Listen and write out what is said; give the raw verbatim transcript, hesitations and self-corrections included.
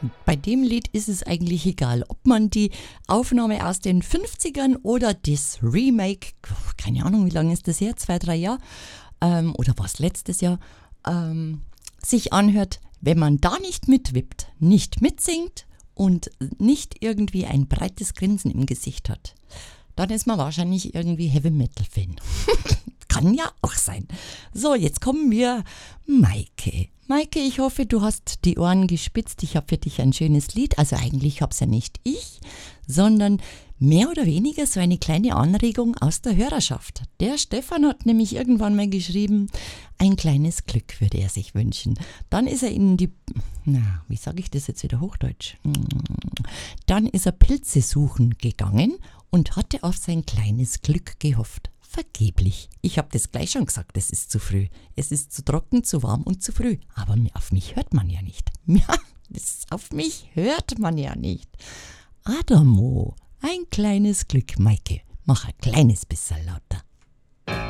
Bei dem Lied ist es eigentlich egal, ob man die Aufnahme aus den fünfzigern oder das Remake, keine Ahnung, wie lange ist das her, zwei, drei Jahre, ähm, oder was letztes Jahr, ähm, sich anhört, wenn man da nicht mitwippt, nicht mitsingt und nicht irgendwie ein breites Grinsen im Gesicht hat, dann ist man wahrscheinlich irgendwie Heavy-Metal-Fan. Kann ja auch sein. So, jetzt kommen wir, Maike. Maike, ich hoffe, du hast die Ohren gespitzt. Ich habe für dich ein schönes Lied. Also eigentlich habe es ja nicht ich, sondern mehr oder weniger so eine kleine Anregung aus der Hörerschaft. Der Stefan hat nämlich irgendwann mal geschrieben, ein kleines Glück würde er sich wünschen. Dann ist er in die, na, wie sage ich das jetzt wieder Hochdeutsch? Dann ist er Pilze suchen gegangen und hatte auf sein kleines Glück gehofft. Vergeblich. Ich habe das gleich schon gesagt, es ist zu früh. Es ist zu trocken, zu warm und zu früh. Aber auf mich hört man ja nicht. Ja, das, auf mich hört man ja nicht. Adamo, ein kleines Glück, Maike. Mach ein kleines bisschen lauter.